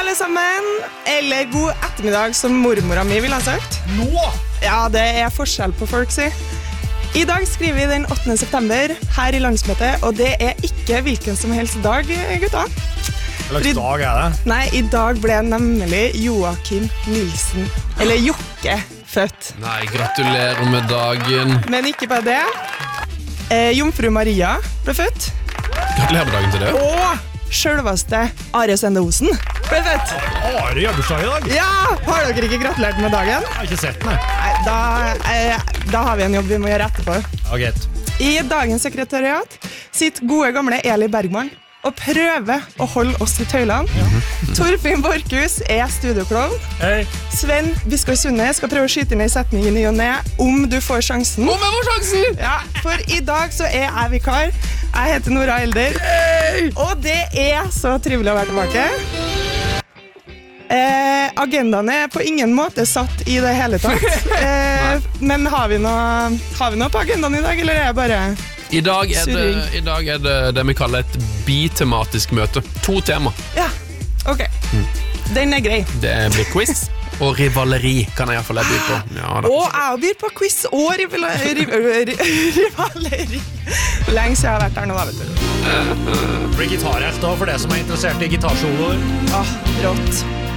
alle sammen, eller god ettermiddag som mormora mi vil ha sagt. Nå? Ja, det forskjell på folk, si. I dag skriver vi den 8. september her i landsmøtet, og det ikke hvilken som helst dag, gutta. Hvilken dag det? Nei, i dag ble nemlig Joakim Nilsen, eller Jokke, født. Nei, gratulerer med dagen. Men ikke bare det. Jomfru Maria ble født. Gratulerer med dagen til det. Og selveste Are Sendosen ble født. Are gjør bursdag i dag? Ja, har dere ikke gratulert med dagen? Jeg har ikke sett den. Nei, da har vi en jobb vi må gjøre etterpå. Greit. I dagens sekretariat sitter gode gamle Eli Bergman og prøver å holde oss i tøylene. Torfinn Borkhus studioklovn. Hei. Sven Biskår Sunde skal prøve å skyte inn en setning i ny og ne om du får sjansen. Om jeg får sjansen! Ja, for i dag så jeg vikar. Jeg heter Nora Elder. Og det så trivelig å være tilbake. Agendaen på ingen måte satt i det hele tatt. Men har vi noe på agendaen i dag, eller det bare... I dag det vi kaller et bitematisk møte. 2 tema. Ja, ok. Den grei. Det blir quiz og rivaleri, kan jeg i hvert fall by på. Ja, da. Og jeg byr på quiz og rivaleri. Lenge siden jeg har vært her nå, vet du. Det blir gitarhelt da, for det som interessert i gitarsoloer. Rått.